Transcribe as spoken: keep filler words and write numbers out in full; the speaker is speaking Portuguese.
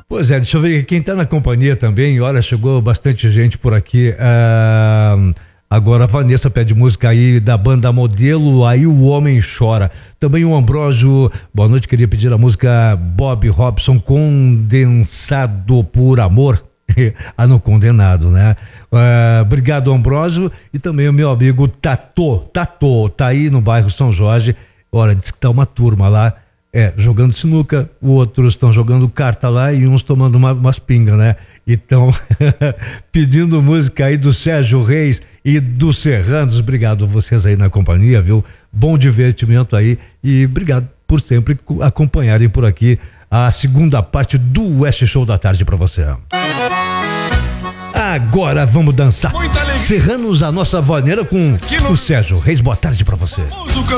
Pois é, deixa eu ver quem tá na companhia também. Olha, chegou bastante gente por aqui. Ah, agora a Vanessa pede música aí da banda Modelo, Aí o Homem Chora. Também o Ambrósio, boa noite, queria pedir a música Bob Robson, Condensado por Amor. Ah, no Condenado, né? Uh, obrigado, Ambrósio. E também o meu amigo Tatô, Tatô, tá aí no bairro São Jorge. Olha, diz que tá uma turma lá, é, jogando sinuca, outros estão jogando carta lá e uns tomando uma, umas pingas, né? Então, pedindo música aí do Sérgio Reis e do Serranos. Obrigado a vocês aí na companhia, viu? Bom divertimento aí e obrigado por sempre acompanharem por aqui a segunda parte do West Show da tarde pra você. Agora vamos dançar. Serranos, a nossa vaneira com o Sérgio Reis. Boa tarde pra você.